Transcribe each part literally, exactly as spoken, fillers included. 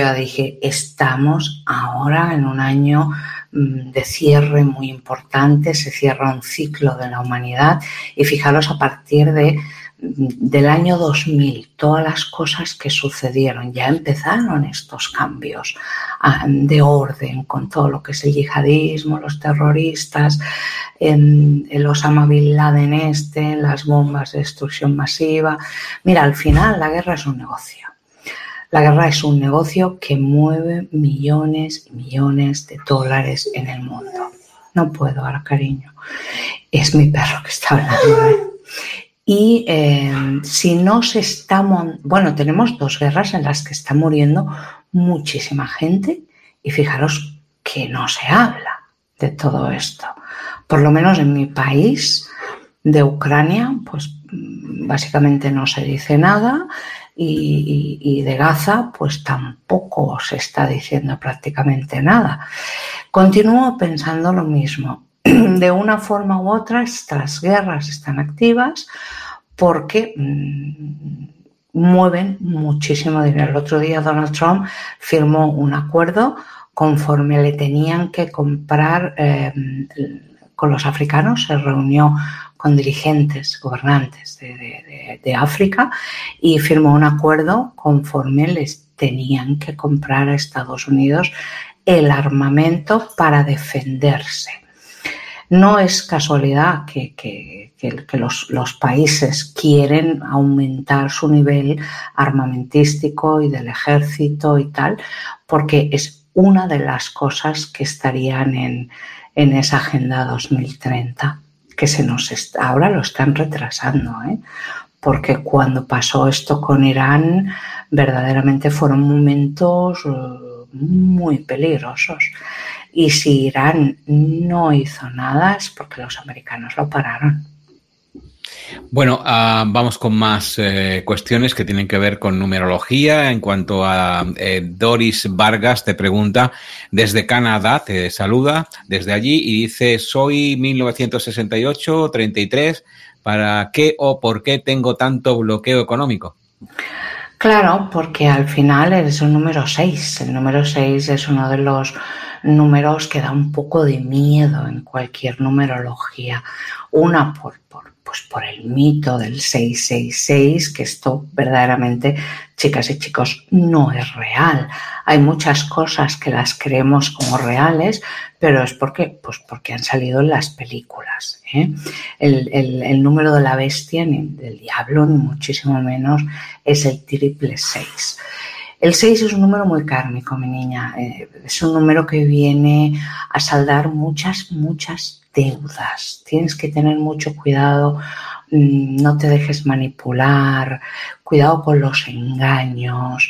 ya dije, estamos ahora en un año de cierre muy importante, se cierra un ciclo de la humanidad y fijaros a partir de, del año dos mil, todas las cosas que sucedieron, ya empezaron estos cambios de orden con todo lo que es el yihadismo, los terroristas, en, el Osama Bin Laden este, las bombas de destrucción masiva. Mira, al final la guerra es un negocio. La guerra es un negocio que mueve millones y millones de dólares en el mundo. No puedo ahora, cariño. Es mi perro que está hablando. ¿eh? Y eh, si no se está... Mon- bueno, tenemos dos guerras en las que está muriendo muchísima gente y fijaros que no se habla de todo esto. Por lo menos en mi país, de Ucrania, pues básicamente no se dice nada. Y, y, y de Gaza, pues tampoco se está diciendo prácticamente nada. Continúo pensando lo mismo. De una forma u otra, estas guerras están activas porque mmm, mueven muchísimo dinero. El otro día Donald Trump firmó un acuerdo conforme le tenían que comprar eh, con los africanos, se reunió con dirigentes, gobernantes de, de, de África y firmó un acuerdo conforme les tenían que comprar a Estados Unidos el armamento para defenderse. No es casualidad que, que, que, que los, los países quieren aumentar su nivel armamentístico y del ejército y tal, porque es una de las cosas que estarían en, en esa Agenda dos mil treinta. Que se nos está, ahora lo están retrasando, ¿eh? Porque cuando pasó esto con Irán, verdaderamente fueron momentos muy peligrosos. Y si Irán no hizo nada es porque los americanos lo pararon. Bueno, uh, vamos con más eh, cuestiones que tienen que ver con numerología. En cuanto a eh, Doris Vargas te pregunta, desde Canadá, te saluda desde allí y dice, soy mil novecientos sesenta y ocho, treinta y tres, ¿para qué o por qué tengo tanto bloqueo económico? Claro, porque al final eres un número seis. El número seis es uno de los números que da un poco de miedo en cualquier numerología. Una por, por pues por el mito del seis seis seis, que esto verdaderamente, chicas y chicos, no es real. Hay muchas cosas que las creemos como reales, pero es porque, pues porque han salido en las películas, ¿eh? El, el, el número de la bestia, ni del diablo, ni muchísimo menos, es el triple seis. El seis es un número muy kármico, mi niña. Eh, es un número que viene a saldar muchas, muchas deudas. Tienes que tener mucho cuidado, no te dejes manipular, cuidado con los engaños.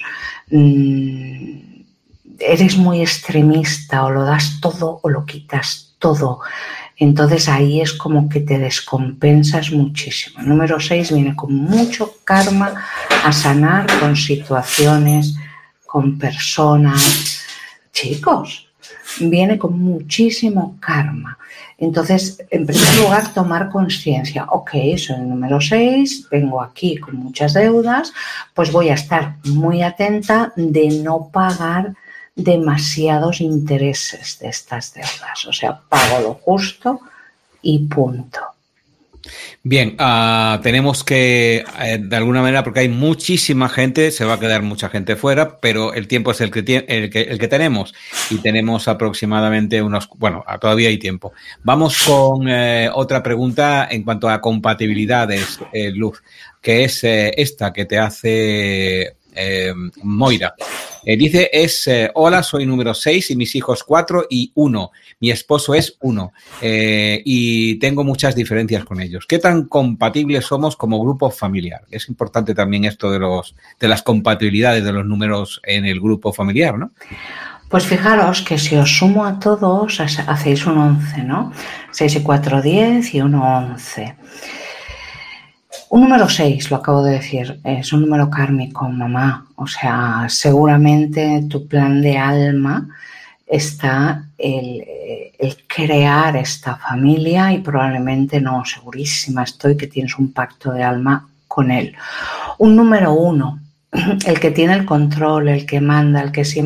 Eres muy extremista, o lo das todo o lo quitas todo. Entonces ahí es como que te descompensas muchísimo. El número seis viene con mucho karma a sanar, con situaciones, con personas. Chicos, viene con muchísimo karma. Entonces, en primer lugar, tomar conciencia. Ok, soy el número seis, vengo aquí con muchas deudas, pues voy a estar muy atenta de no pagar demasiados intereses de estas deudas. O sea, pago lo justo y punto. Bien, uh, tenemos que, eh, de alguna manera, porque hay muchísima gente, se va a quedar mucha gente fuera, pero el tiempo es el que, tiene, el que, el que tenemos y tenemos aproximadamente unos, bueno, todavía hay tiempo. Vamos con eh, otra pregunta en cuanto a compatibilidades, eh, Luz, que es eh, esta que te hace eh, Moira. Eh, dice, es, eh, hola, soy número seis y mis hijos cuatro y uno. Mi esposo es uno eh, y tengo muchas diferencias con ellos. ¿Qué tan compatibles somos como grupo familiar? Es importante también esto de, los, de las compatibilidades de los números en el grupo familiar, ¿no? Pues fijaros que si os sumo a todos, hacéis un once, ¿no? seis y cuatro, diez y uno, once. Un número seis, lo acabo de decir, es un número kármico, mamá. O sea, seguramente tu plan de alma está el, el crear esta familia y probablemente, no, segurísima estoy que tienes un pacto de alma con él. Un número uno, el que tiene el control, el que manda, el que siempre